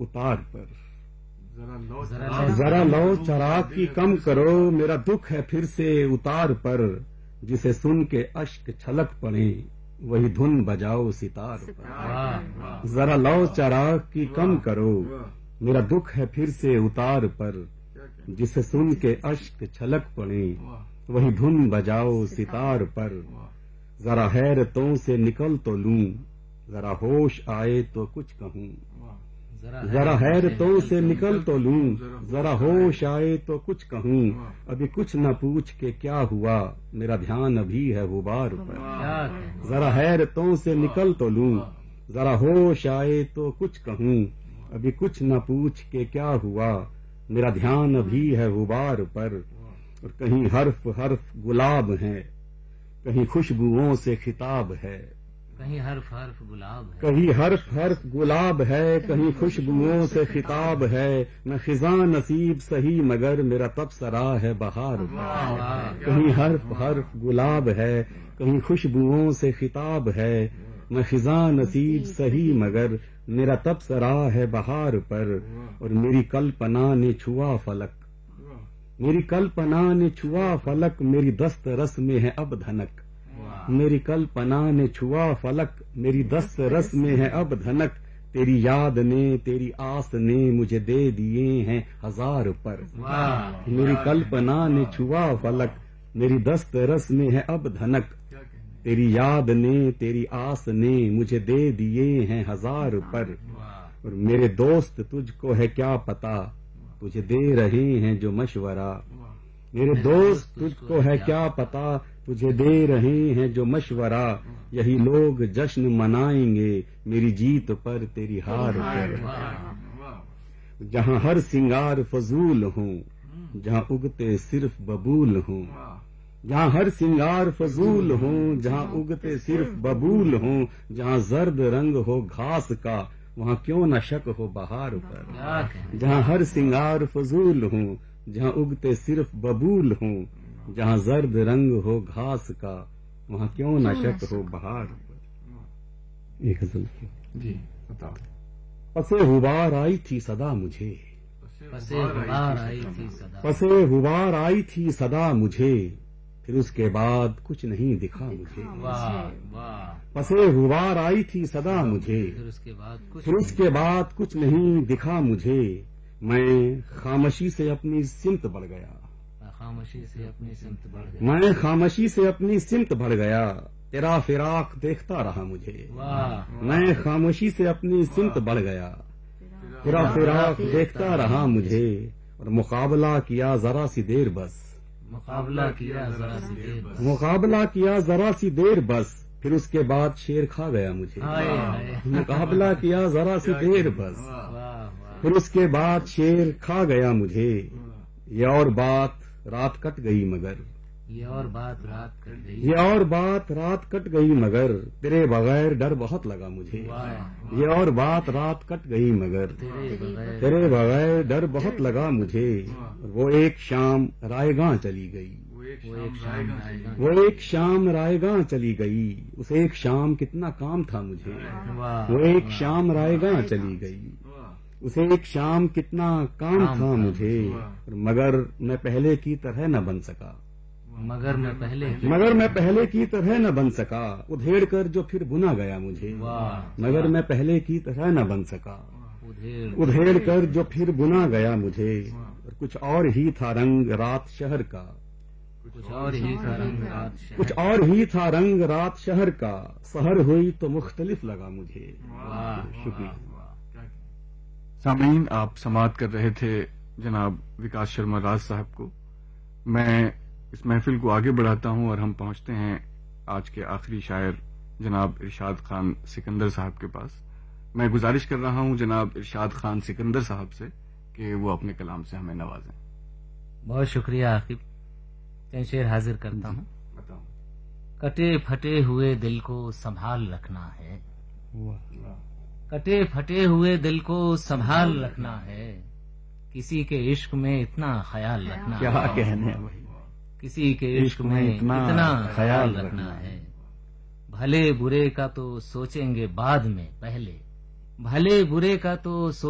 اتار پر. ذرا لو چراغ کی کم کرو، میرا دکھ ہے پھر سے اتار پر. جسے سن کے اشک چھلک پڑے وہی دھن بجاؤ ستار پر. ذرا لو چراغ کی کم کرو، میرا دکھ ہے پھر سے اتار پر. جسے سن کے اشک چھلک پڑے وہی دھن بجاؤ ستار پر. ذرا حیرتوں سے نکل تو لوں، ذرا ہوش آئے تو کچھ کہوں. ذرا حیرتوں سے نکل تو لوں، ذرا ہوش آئے تو کچھ کہوں. ابھی کچھ نہ پوچھ کے کیا ہوا، میرا دھیان ابھی ہے غبار پر. ذرا حیرتوں سے نکل تو لوں، ذرا ہوش آئے تو کچھ کہوں. ابھی کچھ نہ پوچھ کے کیا ہوا، میرا دھیان ابھی ہے غبار پر. اور کہیں حرف حرف گلاب ہے، کہیں خوشبوؤں سے خطاب ہے. کہیں حرف حرف گلاب ہے، کہیں حرف حرف گلاب ہے، کہیں خوشبوؤں سے خطاب ہے. نہ خزاں نصیب سہی مگر میرا تبصرہ ہے بہار پر. کہیں حرف حرف گلاب ہے، کہیں خوشبوؤں سے خطاب ہے. نہ خزاں نصیب سہی مگر میرا تبصرہ ہے بہار پر. اور میری کلپنا نے چھوا فلک، میری کلپنا نے چھوا فلک. میری دست رس میں ہے اب دھنک، میری کلپنا نے چھوا فلک. میری دست رس میں ہے اب دھنک. تیری یاد نے تیری آس نے مجھے دے دیے ہیں ہزار پر. میری کلپنا نے چھوا فلک، میری دست رس میں ہے اب دھنک. تیری یاد نے تیری آس نے مجھے دے دیے ہیں ہزار پر. اور میرے دوست تجھ کو ہے کیا پتا، تجھے دے رہے ہیں جو مشورہ. میرے دوست تجھ کو ہے کیا پتا، تجھے دے رہے ہیں جو مشورہ. یہی لوگ جشن منائیں گے میری جیت پر تیری ہار پر. جہاں ہر سنگار فضول ہوں، جہاں اگتے صرف ببول ہوں. جہاں ہر سنگار فضول ہوں، جہاں اگتے صرف ببول ہوں. جہاں زرد رنگ ہو گھاس کا، وہاں کیوں نہ شک ہو بہار پر. جہاں ہر سنگار فضول ہوں، جہاں اگتے صرف ببول ہوں. جہاں زرد رنگ ہو گھاس کا، وہاں کیوں نہ شک ہو بہار پر. ایک غزل جی بتاؤ. پسے غبار آئی تھی صدا مجھے، پسے غبار آئی تھی صدا، پسے غبار آئی تھی صدا مجھے. پھر اس کے بعد کچھ نہیں دکھا مجھے. واہ واہ. پسے غبار آئی تھی صدا مجھے، پھر اس کے بعد کچھ، پھر اس کے بعد کچھ نہیں دکھا مجھے. میں خاموشی سے اپنی سمت بڑھ گیا، خاموشی سے اپنی سمت بڑھ گئی. میں خاموشی سے اپنی سمت بڑھ گیا. تیرا فراق دیکھتا رہا مجھے، واہ. میں خاموشی سے اپنی سمت بڑھ گیا. تیرا فراق دیکھتا رہا مجھے. اور مقابلہ کیا ذرا سی دیر بس، مقابلہ کیا ذرا سی دیر بس، مقابلہ کیا ذرا سی دیر بس. پھر اس کے بعد شیر کھا گیا مجھے. ہائے ہائے. مقابلہ کیا ذرا سی دیر بس، واہ واہ. پھر اس کے بعد شیر کھا گیا مجھے. یہ اور بات رات کٹ گئی مگر، یہ اور بات رات کٹ گئی، یہ اور بات رات کٹ گئی مگر. تیرے بغیر ڈر بہت لگا مجھے. واہ. یہ اور بات رات کٹ گئی مگر، تیرے بغیر، تیرے بغیر ڈر بہت لگا مجھے. وہ ایک شام رائے گاں چلی گئی، وہ ایک شام آئے گا. وہ ایک شام رائے گاں چلی گئی. اس ایک شام کتنا کام تھا مجھے. واہ. وہ ایک شام رائے گاں چلی گئی. اسے ایک شام کتنا کام تھا مجھے. مگر میں پہلے کی طرح نہ بن سکا، مگر میں پہلے، مگر میں پہلے کی طرح نہ بن سکا. ادھیڑ کر جو پھر بنا گیا مجھے، واہ. مگر میں پہلے کی طرح نہ بن سکا. ادھیڑ، ادھیڑ کر جو پھر بنا گیا مجھے. اور کچھ اور ہی تھا رنگ رات شہر کا، کچھ اور ہی تھا رنگ رات شہر. کچھ اور ہی تھا رنگ رات شہر کا. سحر ہوئی تو مختلف لگا مجھے. واہ. شکریہ. سامعین، آپ سماعت کر رہے تھے جناب وکاس شرما راج صاحب کو. میں اس محفل کو آگے بڑھاتا ہوں اور ہم پہنچتے ہیں آج کے آخری شاعر جناب ارشاد خان سکندر صاحب کے پاس. میں گزارش کر رہا ہوں جناب ارشاد خان سکندر صاحب سے کہ وہ اپنے کلام سے ہمیں نوازیں. بہت شکریہ عاقب. تین شعر حاضر کرتا ہوں. بتاؤ. کٹے پھٹے ہوئے دل کو سنبھال رکھنا ہے، کٹے پھٹے ہوئے دل کو سنبھال رکھنا ہے. کسی کے عشق میں اتنا خیال رکھنا کیا ہے، کہنے بھائی. کسی کے عشق میں اتنا خیال رکھنا ہے. بھلے برے کا تو سوچیں گے بعد میں، پہلے بھلے برے کا تو